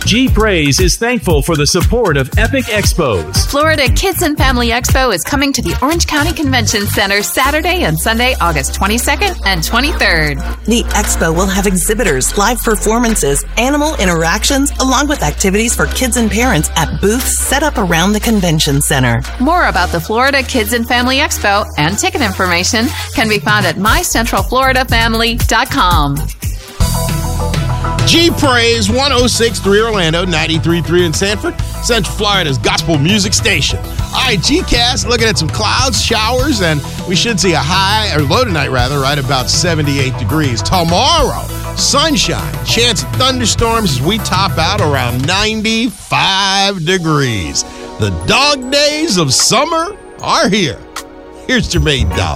G-Praise is thankful for the support of Epic Expos. Florida Kids and Family Expo is coming to the Orange County Convention Center Saturday and Sunday, August 22nd and 23rd. The expo will have exhibitors, live performances, animal interactions, along with activities for kids and parents at booths set up around the convention center. More about the Florida Kids and Family Expo and ticket information can be found at mycentralfloridafamily.com. G-Praise 106.3 Orlando, 93.3 in Sanford, Central Florida's gospel music station. All right, G-Cast, looking at some clouds, showers, and we should see a high, or low tonight rather, right about 78 degrees. Tomorrow, sunshine, chance of thunderstorms as we top out around 95 degrees. The dog days of summer are here. Here's Jermaine Dowd.